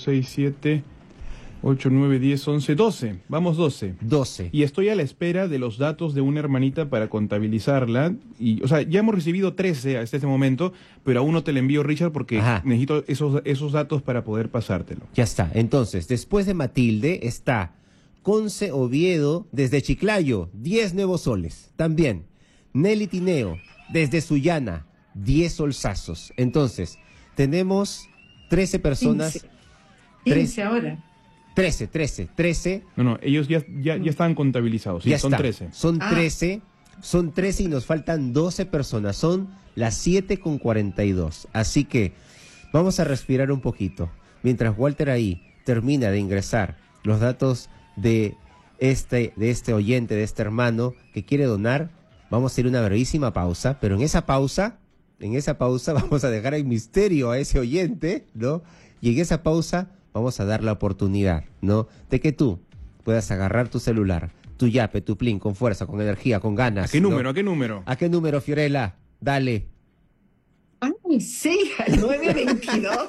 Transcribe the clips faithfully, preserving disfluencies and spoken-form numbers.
seis, siete, ocho, nueve, diez, once, doce. Vamos doce. doce. Y estoy a la espera de los datos de una hermanita para contabilizarla. Y, o sea, ya hemos recibido trece hasta este momento, pero aún no te la envío, Richard, porque Ajá. necesito esos, esos datos para poder pasártelo. Ya está. Entonces, después de Matilde está Conce Oviedo desde Chiclayo, diez nuevos soles. También Nelly Tineo desde Sullana, diez solsazos. Entonces, tenemos trece personas. quince. Tres- quince ahora. trece, trece, trece. No, no, ellos ya, ya, ya estaban contabilizados. Sí, Ya son está. trece. Son Ah. trece. Son trece y nos faltan doce personas. Son las siete con cuarenta y dos. Así que vamos a respirar un poquito. Mientras Walter ahí termina de ingresar los datos de este, de este oyente, de este hermano que quiere donar, vamos a hacer una brevísima pausa. Pero en esa pausa, en esa pausa vamos a dejar en misterio a ese oyente, ¿no? Y en esa pausa vamos a dar la oportunidad, ¿no? De que tú puedas agarrar tu celular, tu yape, tu plin, con fuerza, con energía, con ganas. ¿A qué ¿no? número? ¿A qué número? ¿A qué número, Fiorella? Dale. Ay, sí, al nueve veintidós.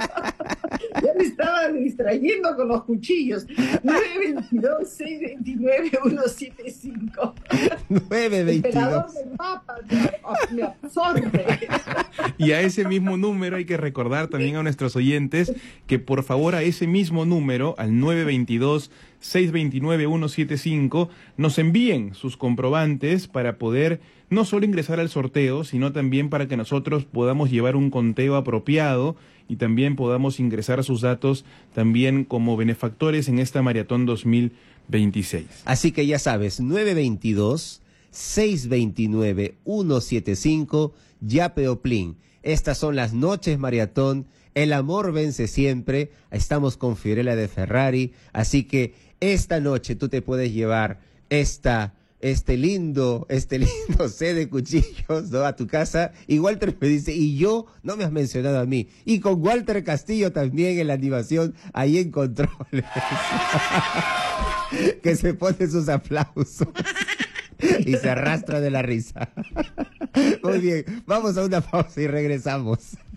Ya me estaba distrayendo con los cuchillos. nueve veintidós, seis veintinueve, ciento setenta y cinco. nueve Emperador veintidós. del mapa, me, me absorbe. Y a ese mismo número hay que recordar también a nuestros oyentes que por favor a ese mismo número, al nueve veintidós, seis veintinueve, ciento setenta y cinco, nos envíen sus comprobantes para poder no solo ingresar al sorteo, sino también para que nosotros podamos llevar un conteo apropiado y también podamos ingresar sus datos también como benefactores en esta Maratón dos mil veintiséis. Así que ya sabes, nueve veintidós, seis veintinueve, ciento setenta y cinco, yape o plin. Estas son las noches maratón. El amor vence siempre. Estamos con Fiorella de Ferrari. Así que esta noche tú te puedes llevar esta, este lindo, este lindo set de cuchillos, ¿no? A tu casa. Y Walter me dice, y yo, no me has mencionado a mí. Y con Walter Castillo también en la animación, ahí en controles. Que se pone sus aplausos. Y se arrastra de la risa. Muy bien, vamos a una pausa y regresamos.